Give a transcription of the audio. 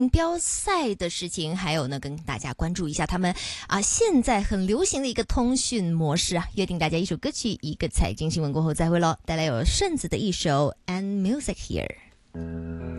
标赛的事情，还有呢，跟大家关注一下他们现在很流行的一个通讯模式啊。约定大家一首歌曲，一个财经新闻过后再会咯，带来有顺子的一首《And Music Here》。